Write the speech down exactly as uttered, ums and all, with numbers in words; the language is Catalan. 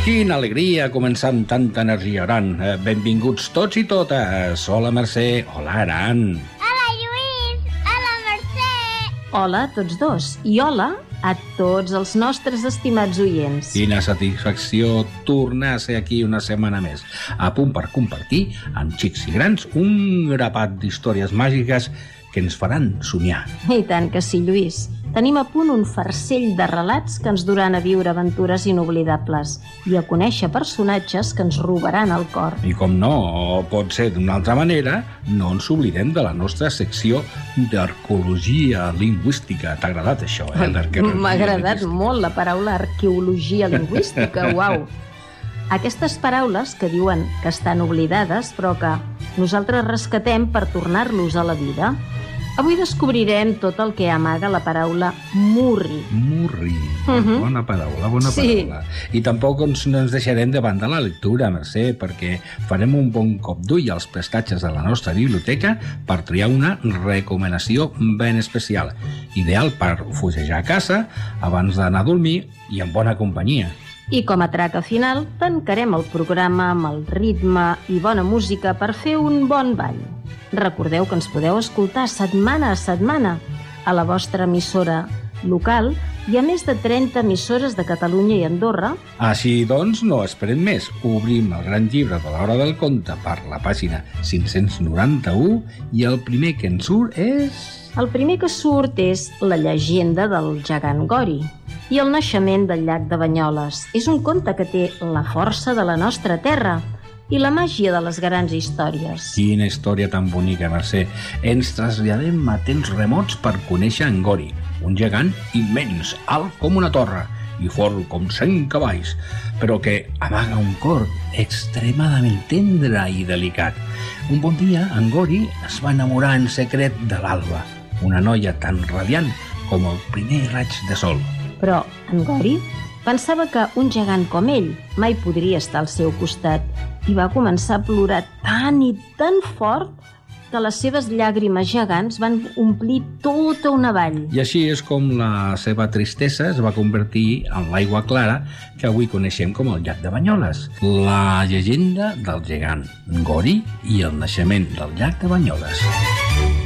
Quina alegria començar amb tanta energia, Aran. Eh, benvinguts tots i totes. Hola, Mercè. Hola, Aran. Hola, Lluís. Hola, Mercè. Hola a tots dos i hola a tots els nostres estimats oients. Quina satisfacció tornar a ser aquí una setmana més, a punt per compartir amb xics i grans un grapat d'històries màgiques que ens faran somiar. I tant que sí, Lluís. Tenim a punt un farcell de relats que ens duran a viure aventures inoblidables i a conèixer personatges que ens robaran el cor. I com no pot ser d'una altra manera, no ens oblidem de la nostra secció d'arqueologia lingüística. T'ha agradat això, eh? M'ha agradat molt la paraula arqueologia lingüística, uau! Aquestes paraules que diuen que estan oblidades, però que nosaltres rescatem per tornar-los a la vida. Avui descobrirem tot el que amaga la paraula murri. Murri. Mhm. Bona paraula, bona Sí. paraula. I tampoc ens, no ens deixarem de banda la lectura, Mercè, perquè farem un bon cop d'ull als prestatges de la nostra biblioteca per triar una recomanació ben especial, ideal per fugejar a casa abans d'anar a dormir i en bona companyia. I com a traca final, tancarem el programa amb el ritme i bona música per fer un bon ball. Recordeu que ens podeu escoltar setmana a setmana a la vostra emissora local i a més de trenta emissores de Catalunya i Andorra. Així doncs, no esperem més. Obrim el gran llibre de l'Hora del Conte per la pàgina cinc-cents noranta-u i el primer que ens surt és... El primer que surt és la llegenda del gegant Gori i el naixement del llac de Banyoles. És un conte que té la força de la nostra terra i la màgia de les grans històries. Quina història tan bonica, Mercè. Ens traslladem a temps remots per conèixer en Gori, un gegant immens, alt com una torre i fort com cent cavalls, però que amaga un cor extremadament tendre i delicat. Un bon dia, en Gori es va enamorar en secret de l'Alba, una noia tan radiant com el primer raig de sol. Però en Gori pensava que un gegant com ell mai podria estar al seu costat i va començar a plorar tan i tan fort que les seves llàgrimes gegants van omplir tota una vall. I així és com la seva tristesa es va convertir en l'aigua clara que avui coneixem com el llac de Banyoles. La llegenda del gegant Gori i el naixement del llac de Banyoles.